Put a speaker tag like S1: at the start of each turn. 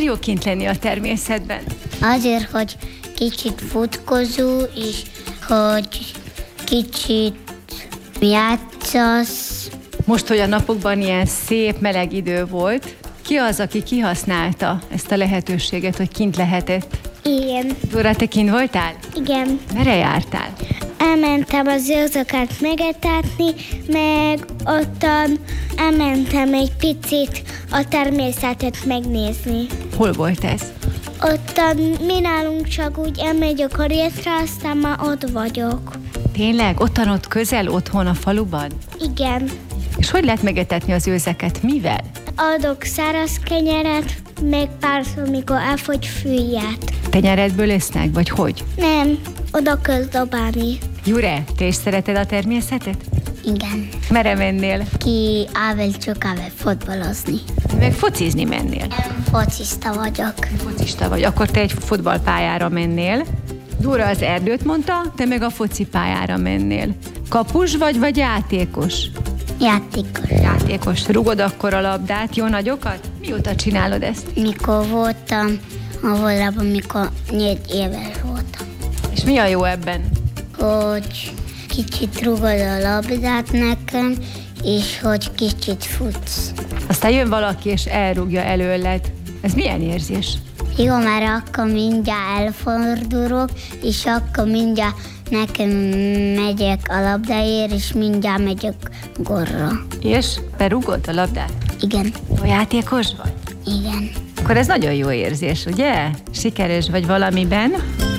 S1: Miért jó kint lenni a természetben?
S2: Azért, hogy kicsit futkozó, és hogy kicsit játszasz.
S1: Most, hogy a napokban ilyen szép, meleg idő volt, ki az, aki kihasználta ezt a lehetőséget, hogy kint lehetett?
S2: Igen.
S1: Dóra, te kint voltál?
S2: Igen.
S1: Merre jártál?
S2: Elmentem az őrzöket megetetni, meg ottan elmentem egy picit a természetet megnézni.
S1: Hol volt ez?
S2: Ottan mi nálunk csak úgy elmegyek a részre, aztán már ott vagyok.
S1: Tényleg? Ott közel, otthon a faluban?
S2: Igen.
S1: És hogy lehet megetetni az őzeket? Mivel?
S2: Adok száraz kenyeret, meg párszor, mikor elfogy fűját.
S1: Tenyeredből esznek, vagy hogy?
S2: Nem, oda kell dobálni.
S1: Jure, te is szereted a természetet?
S2: Igen.
S1: Merre mennél?
S2: Ki ával fotbalozni.
S1: Meg focizni mennél.
S2: Focista vagyok.
S1: Focista vagy, akkor te egy futballpályára mennél. Dóra az erdőt mondta, te meg a focipályára mennél. Kapus vagy játékos?
S2: Játékos.
S1: Játékos. Rugod akkor a labdát, jó nagyokat? Mióta csinálod ezt?
S2: Mikor voltam a volában, mikor 4 éves voltam.
S1: És mi a jó ebben?
S2: Hogy kicsit rugod a labdát nekem, és hogy kicsit futsz.
S1: Aztán jön valaki és elrúgja előled. Ez milyen érzés?
S2: Jó, mert akkor mindjárt elfordulok, és akkor mindjárt nekem megyek a labdáért, és mindjárt megyek gólra.
S1: És berúgod a labdát?
S2: Igen.
S1: Jó játékos vagy?
S2: Igen.
S1: Akkor ez nagyon jó érzés, ugye? Sikeres vagy valamiben.